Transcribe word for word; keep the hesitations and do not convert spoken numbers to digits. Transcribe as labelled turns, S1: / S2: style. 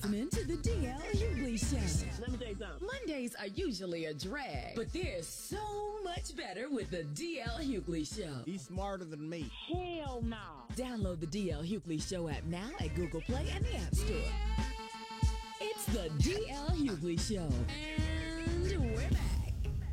S1: listening to the D L Hughley Show.
S2: Let me tell you something.
S1: Mondays are usually a drag, but there's so much better with the D L Hughley Show.
S3: He's smarter than me.
S2: Hell no.
S1: Download the D L Hughley Show app now at Google Play and the App Store. It's the D L Hughley Show. And we're back.